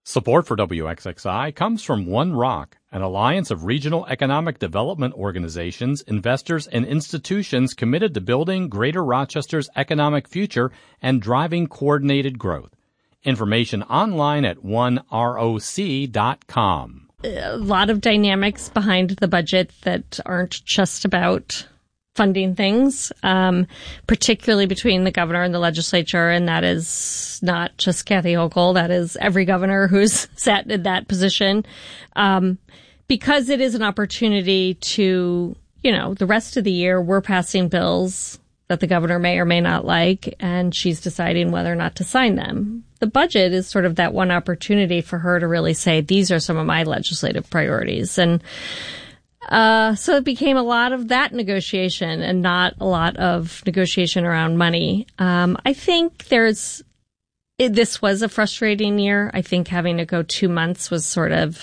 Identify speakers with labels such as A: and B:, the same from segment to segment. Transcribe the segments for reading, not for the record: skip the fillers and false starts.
A: Support for WXXI comes from One Rock, an alliance of regional economic development organizations, investors, and institutions committed to building Greater Rochester's economic future and driving coordinated growth. Information online at oneroc.com.
B: A lot of dynamics behind the budget that aren't just about funding things, particularly between the governor and the legislature. And that is not just Kathy Hochul. That is every governor who's sat in that position. Because it is an opportunity to, the rest of the year we're passing bills that the governor may or may not like, and she's deciding whether or not to sign them. The budget is sort of that one opportunity for her to really say, these are some of my legislative priorities. And so it became a lot of that negotiation and not a lot of negotiation around money. I think this was a frustrating year. I think having to go 2 months was sort of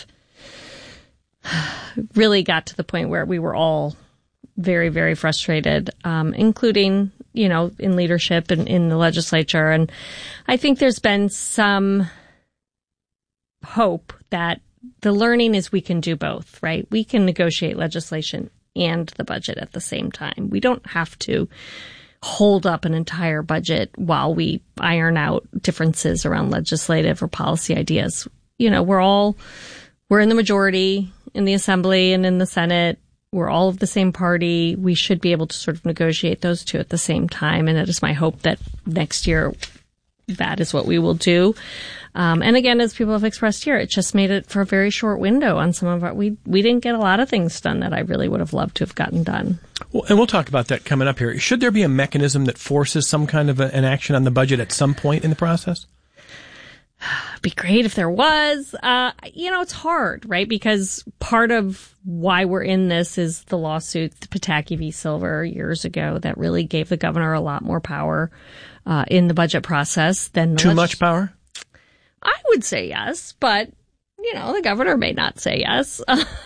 B: really got to the point where we were all very, very frustrated, including, in leadership and in the legislature. And I think there's been some hope that the learning is we can do both, right? We can negotiate legislation and the budget at the same time. We don't have to hold up an entire budget while we iron out differences around legislative or policy ideas. We're in the majority in the Assembly and in the Senate. We're all of the same party. We should be able to sort of negotiate those two at the same time. And it is my hope that next year that is what we will do. And again, as people have expressed here, it just made it for a very short window on some of our, we didn't get a lot of things done that I really would have loved to have gotten done.
C: Well, and we'll talk about that coming up here. Should there be a mechanism that forces some kind of an action on the budget at some point in the process?
B: It'd be great if there was. It's hard, right? Because part of why we're in this is the lawsuit, the Pataki v. Silver years ago, that really gave the governor a lot more power in the budget process than
C: too much power.
B: I would say yes, but the governor may not say yes.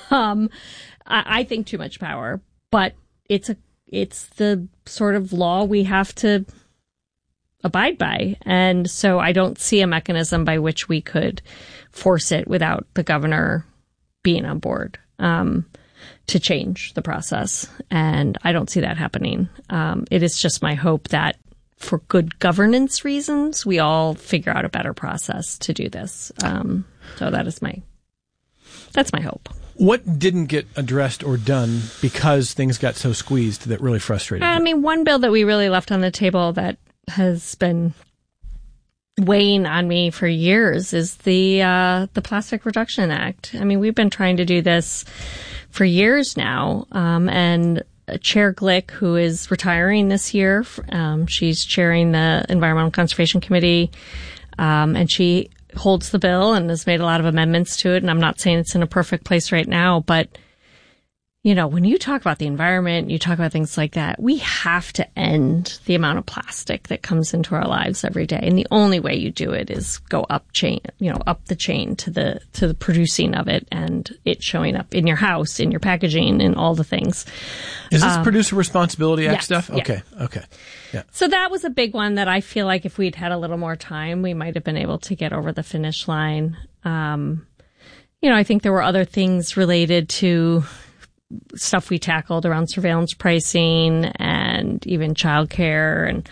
B: I think too much power, but it's the sort of law we have to abide by. And so I don't see a mechanism by which we could force it without the governor being on board to change the process. And I don't see that happening. It is just my hope that for good governance reasons, we all figure out a better process to do this. So that's my hope.
C: What didn't get addressed or done because things got so squeezed that really frustrated you?
B: One bill that we really left on the table that has been weighing on me for years is the Plastic Reduction Act. We've been trying to do this for years now, and Chair Glick, who is retiring this year, she's chairing the Environmental Conservation Committee, and she holds the bill and has made a lot of amendments to it. And I'm not saying it's in a perfect place right now, but when you talk about the environment, you talk about things like that, we have to end the amount of plastic that comes into our lives every day. And the only way you do it is go up the chain to the producing of it and it showing up in your house, in your packaging, and all the things.
C: Is this Producer Responsibility Act
B: yes,
C: stuff?
B: Yeah.
C: Okay. Yeah.
B: So that was a big one that I feel like if we'd had a little more time, we might have been able to get over the finish line. I think there were other things related to stuff we tackled around surveillance pricing and even childcare. And,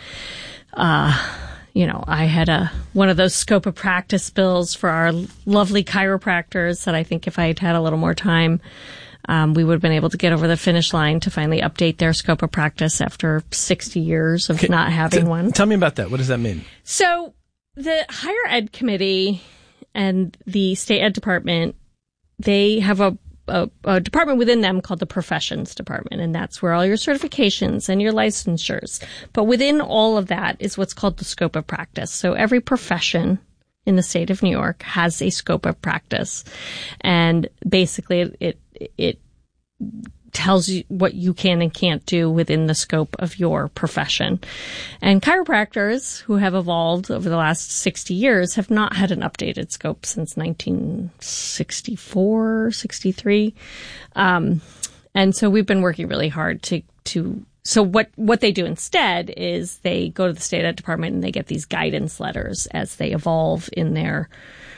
B: I had one of those scope of practice bills for our lovely chiropractors that I think if I had had a little more time, we would have been able to get over the finish line to finally update their scope of practice after 60 years of not having one.
C: Tell me about that. What does that mean?
B: So the Higher Ed Committee and the State Ed Department, they have a department within them called the Professions Department, and that's where all your certifications and your licensures. But within all of that is what's called the scope of practice. So every profession in the state of New York has a scope of practice, and basically it tells you what you can and can't do within the scope of your profession. And chiropractors, who have evolved over the last 60 years, have not had an updated scope since 1964, 63. And so we've been working really hard to so what they do instead is they go to the State Ed Department and they get these guidance letters as they evolve in their